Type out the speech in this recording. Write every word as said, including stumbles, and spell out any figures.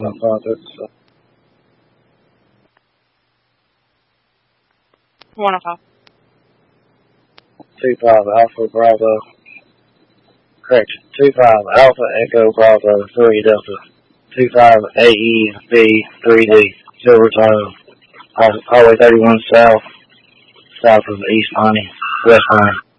my father. So. One of them. Two five Alpha Bravo. Correction. Two five Alpha Echo Bravo three Delta. Two five A E B three D Silver Tile. Highway thirty one South. South of East Piney. West Piney.